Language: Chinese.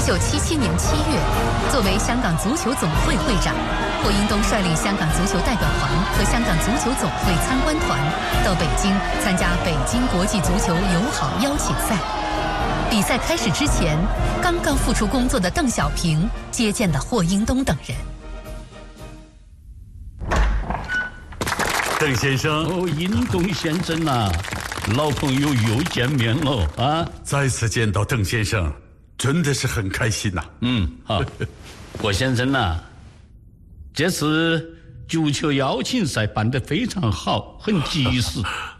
1977年7月，作为香港足球总会会长，霍英东率领香港足球代表团和香港足球总会参观团到北京参加北京国际足球友好邀请赛。比赛开始之前，刚刚复出工作的邓小平接见了霍英东等人。 邓先生， 哦，英东先生啊，老朋友又见面了啊！ 再次见到邓先生，真的是很开心呐。 好，霍先生啊，这次足球邀请赛办得非常好，很及时。